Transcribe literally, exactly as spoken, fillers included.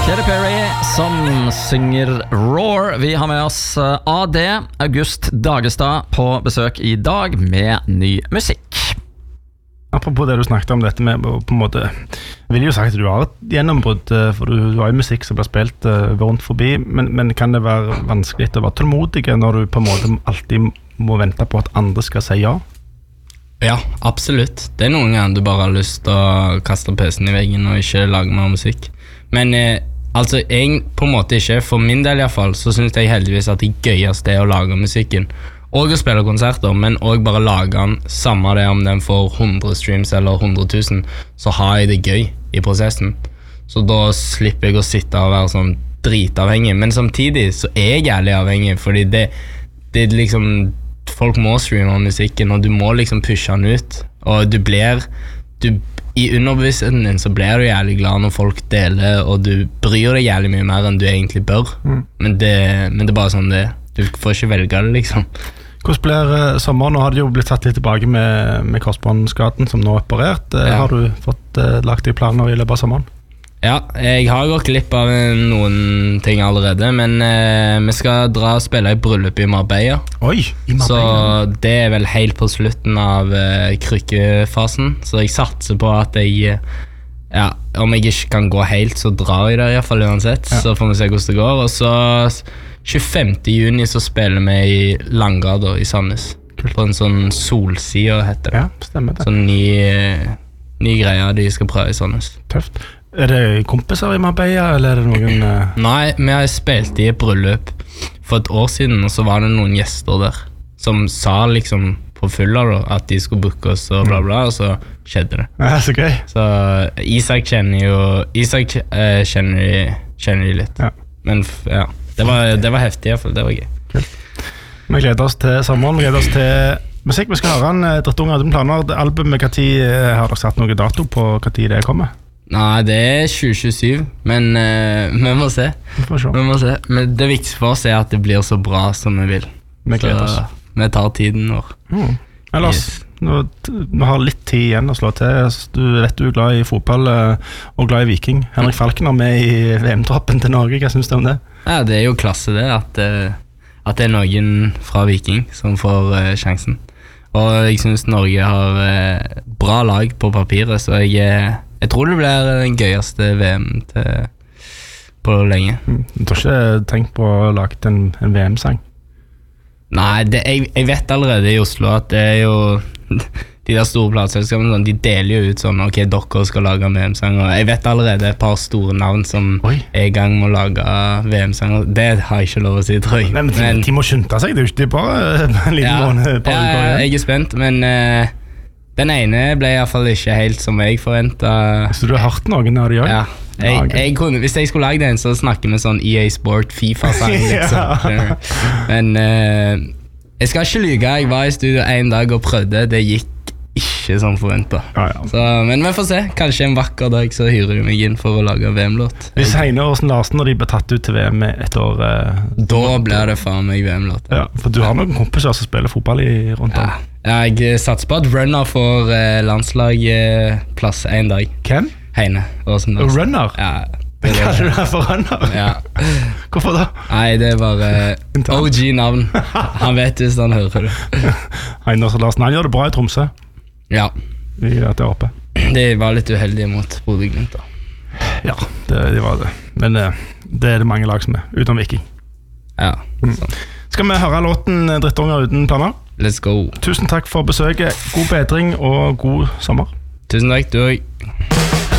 Katy Perry som synger Roar. Vi har med oss A D, August Dagestad, på besøk i dag med ny musikk. Apropos det du snakket om, dette med på en måte, jeg vil jo sagt at du har et gjennombrudd, for du har jo musikk som blir spilt rundt forbi, men, men kan det være vanskelig å være tålmodig når du på en måte alltid må vente på at andre skal si ja? Ja, absolutt. Det er noen ganger du bare har lyst til å kaste pesen i veggen og ikke lage mer musikk. Men eh, altså, jeg på en måte ikke, for min del i hvert fall, så synes jeg heldigvis at det gøyeste er å lage musikken. Og å spille konserter, men også bare lage den, samme det om den får hundre streams eller hundre tusen, så har jeg det gøy i prosessen. Så da slipper jeg å sitte og være sånn dritavhengig, men samtidig så er jeg jævlig avhengig, fordi det, det er liksom, folk må streame musikken, og du må liksom pushe den ut, og du blir, du i underbevisstheten din så blir du jævlig glad når folk deler, og du bryr deg jævlig mye mer enn du egentlig bør. Mm. Men, det, men det er bare sånn det er. Du får ikke velge det, liksom. Hvordan blir uh, sommeren? Nå har det jo blitt tatt litt tilbake med, med korsbåndskaden som nå er operert. Uh, ja. Har du fått uh, lagt deg planer i løpet av sommeren? Ja, jeg har gått glipp av noen ting allerede, men uh, vi skal dra og spille i bryllup i Marbella. Oi, i Marbella. Så det er vel helt på slutten av uh, krykkefasen, så jeg satser på at jeg, uh, ja, om jeg ikke kan gå helt, så drar jeg der i hvert fall uansett, ja. Så får vi se hvordan det går. Og så tjuefemte juni så spiller vi i Langgata i Sandnes, Kult. På en sånn solside heter det. Ja, stemmer det. Sånn ny, ny greie de skal prøve i Sandnes. Tøft. Er det kompiser i Marbella, eller er det noen... Uh... Nei, vi har spilt i et bryllup for et år siden, og så var det noen gjester der, som sa liksom på fulla da, at de skulle booke oss og bla bla, og så skjedde det. Ja, så gøy. Så Isak kjenner jo, Isak uh, kjenner, de, kjenner de litt. Ja. Men ja, det var, det var heftig i hvert fall, det var gøy. Kult. Vi gleder oss til sommeren, vi gleder oss til musikk. Vi skal høre en Drittunger uten planer. Albumet, hva tid har dere satt noe dato på hva tid det kommer? Nei, det er tjue tjuesju, men uh, vi må se. Vi får se. Vi må se. Men det viktigste for oss er at det blir så bra som vi vil. Vi gleder oss. Så vi tar tiden vår. Mm. Ellers, yes. nå, vi har litt tid igjen å slå til. Du vet du er glad i fotball og glad i Viking. Henrik Falken er med i V M-troppen til Norge. Hva synes du om det? Ja, det er jo klasse det, at, at det er noen fra Viking som får uh, sjansen. Og jeg synes Norge har uh, bra lag på papiret, så jeg... Jeg tror det blir den gøyeste V M til, på lenge. Du har ikke tenkt på å lage en, en V M-sang? Nei, det, jeg, jeg vet allerede i Oslo at det er jo de der store plateselskapene, de deler jo ut sånn, ok, dere skal lage V M-sang, og jeg vet allerede et par store navn som Oi. Er i gang med å lage V M-sang, det har jeg ikke lov å si, tror jeg. Nei, men, men de må skynde seg, det er jo ikke bare en liten ja, måned. Ja, jeg er spent, men... Uh, Den ene ble i hvert fall ikke helt som jeg forventet. Så du har hørt noen av de også? Ja, jeg, jeg kunne, hvis jeg skulle lage den, så snakker vi sånn E A Sport FIFA-sang liksom. Ja. Men uh, jeg skal ikke lyge, jeg var i studio en dag og prøvde, det gikk ikke som forventet. Ja, ja. Så, men vi får se, kanskje en vakker dag så hyrer jeg meg inn for å lage V M-låt. Hvis Heine Åsen Larsen når de ble tatt ut til V M et år uh, da blir det faen meg V M-låt. Ja, for du har noen kompiser som spiller fotball i rundt om. Ja. Ja, jeg satser på at Runner får eh, landslagplass eh, en dag. Hvem? Heine. Runner? Ja. Hva er det der for Runner? Ja. Hvorfor da? Nei, det er bare eh, O G-navn. Han vet hvis han hører det. Heine Åsen Larsen, han gjør det bra i Tromsø. Ja. Vi er der oppe. De var litt uheldige mot Bodø/Glimt da. Ja, det, de var det. Men eh, det er det mange lag som er, utenom Viking. Ja, mm. Skal vi høre låten Drittunger uten planer? Let's go. Tusen takk for besøket. God bedring og god sommer. Tusen takk, du også.